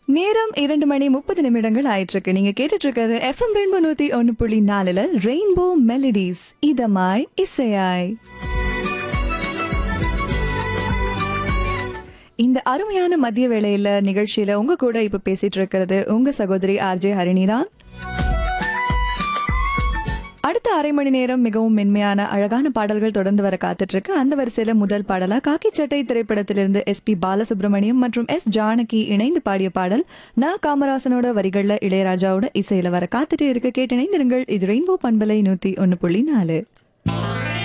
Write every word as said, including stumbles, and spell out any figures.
நேரம் இரண்டு மணி முப்பது நிமிடங்கள் ஆயிட்டு இருக்கு. நீங்க கேட்டுட்டு இருக்கிறது எஃப்எம் ரெயின்போ நூத்தி ஒன்னு புள்ளி நாலுல ரெயின்போ மெலடிஸ் இதமாய் இசையாய். இந்த அருமையான மதிய வேளையில நிகழ்ச்சியில உங்க கூட இப்ப பேசிட்டு இருக்கிறது உங்க சகோதரி ஆர்ஜே ஹரிணி தான். அடுத்த அரை மணி நேரம் மிகவும் மென்மையான அழகான பாடல்கள் தொடர்ந்து வர காத்துட்டு இருக்கு. அந்த வரிசையில முதல் பாடலா காக்கி சட்டை திரைப்படத்திலிருந்து எஸ் பி பாலசுப்ரமணியம் மற்றும் எஸ் ஜானகி இணைந்து பாடிய பாடல் ந காமராசனோட வரிகள்ல இளையராஜாவோட இசையில வர காத்துட்டே இருக்கு. கேட்டு இணைந்திருங்கள். இது ரெயின்போ பண்பலை நூத்தி ஒன்னு புள்ளி நாலு.